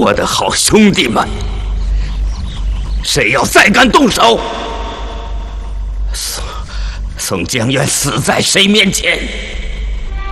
我的好兄弟们，谁要再敢动手，宋江愿死在谁面前？